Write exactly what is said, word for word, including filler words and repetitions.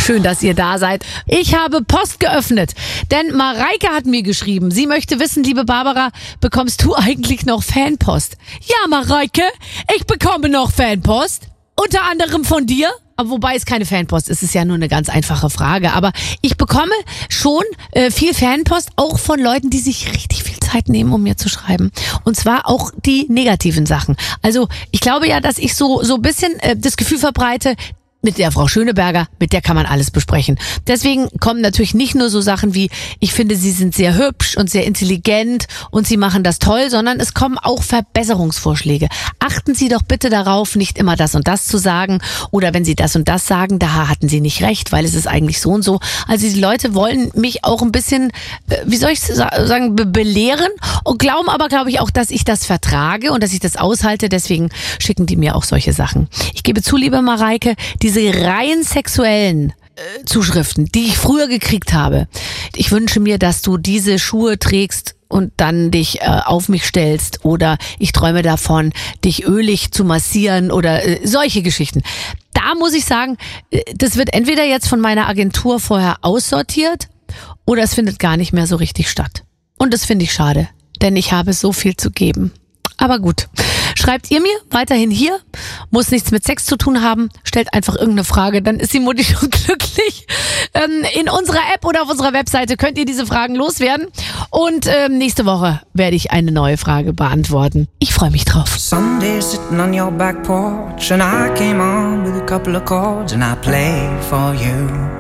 Schön, dass ihr da seid. Ich habe Post geöffnet, denn Mareike hat mir geschrieben. Sie möchte wissen, liebe Barbara, bekommst du eigentlich noch Fanpost? Ja, Mareike, ich bekomme noch Fanpost. Unter anderem von dir. Aber wobei es keine Fanpost ist, es ist ja nur eine ganz einfache Frage. Aber ich bekomme schon äh, viel Fanpost, auch von Leuten, die sich richtig viel Zeit nehmen, um mir zu schreiben. Und zwar auch die negativen Sachen. Also ich glaube ja, dass ich so so ein bisschen äh, das Gefühl verbreite, mit der Frau Schöneberger, mit der kann man alles besprechen. Deswegen kommen natürlich nicht nur so Sachen wie, ich finde, Sie sind sehr hübsch und sehr intelligent und Sie machen das toll, sondern es kommen auch Verbesserungsvorschläge. Achten Sie doch bitte darauf, nicht immer das und das zu sagen oder wenn Sie das und das sagen, da hatten Sie nicht recht, weil es ist eigentlich so und so. Also die Leute wollen mich auch ein bisschen, wie soll ich sagen, be- belehren und glauben aber, glaube ich, auch, dass ich das vertrage und dass ich das aushalte. Deswegen schicken die mir auch solche Sachen. Ich gebe zu, liebe Mareike, die Diese rein sexuellen äh, Zuschriften, die ich früher gekriegt habe. Ich wünsche mir, dass du diese Schuhe trägst und dann dich äh, auf mich stellst oder ich träume davon, dich ölig zu massieren oder äh, solche Geschichten. Da muss ich sagen, äh, das wird entweder jetzt von meiner Agentur vorher aussortiert oder es findet gar nicht mehr so richtig statt. Und das finde ich schade, denn ich habe so viel zu geben. Aber gut, schreibt ihr mir weiterhin hier, muss nichts mit Sex zu tun haben, stellt einfach irgendeine Frage, dann ist die Mutti schon glücklich. Ähm, in unserer App oder auf unserer Webseite könnt ihr diese Fragen loswerden und ähm, nächste Woche werde ich eine neue Frage beantworten. Ich freue mich drauf. Sunday sitting on your back porch and I came on with a couple of chords and I played for you.